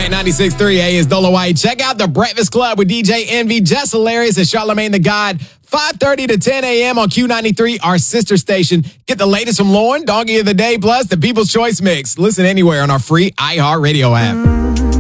Movement 96.3. Hey, it's Dolo White. Check out The Breakfast Club with DJ Envy, Jess Hilarious, and Charlamagne the God. 5:30 to 10 a.m. on Q93, our sister station. Get the latest from Lauren, Doggy of the Day, plus the People's Choice Mix. Listen anywhere on our free iHeartRadio app.